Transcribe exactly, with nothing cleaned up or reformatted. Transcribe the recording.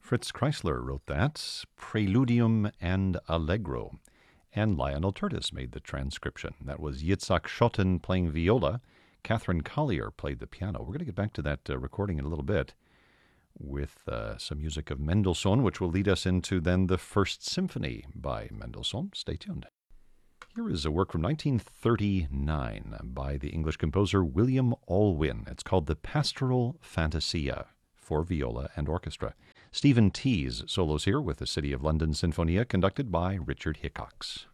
Fritz Kreisler wrote that, Preludium and Allegro. And Lionel Curtis made the transcription. That was Yitzhak Schotten playing viola. Catherine Collier played the piano. We're going to get back to that uh, recording in a little bit with uh, some music of Mendelssohn, which will lead us into then the First Symphony by Mendelssohn. Stay tuned. Here is a work from nineteen thirty-nine by the English composer William Alwyn. It's called The Pastoral Fantasia for viola and orchestra. Stephen Tees solos here with the City of London Sinfonia, conducted by Richard Hickox.